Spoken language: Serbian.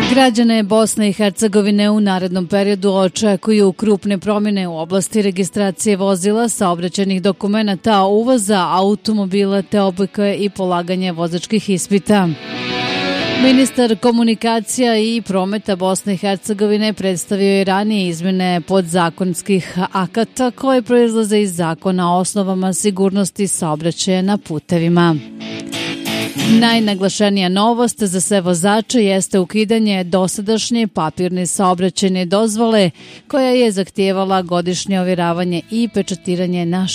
Građane Bosne i Hercegovine u narednom periodu očekuju krupne promjene u oblasti registracije vozila, saobraćajnih dokumenata, uvoza automobila te obuke i polaganje vozačkih ispita. Ministar komunikacija i prometa Bosne i Hercegovine predstavio je ranije izmjene podzakonskih akata koje proizlaze iz zakona o osnovama sigurnosti saobraćaja na putevima. Najnaglašenija novost za sve vozače jeste ukidanje dosadašnje papirne saobraćajne dozvole koja je zahtijevala godišnje ovjeravanje i pečatiranje na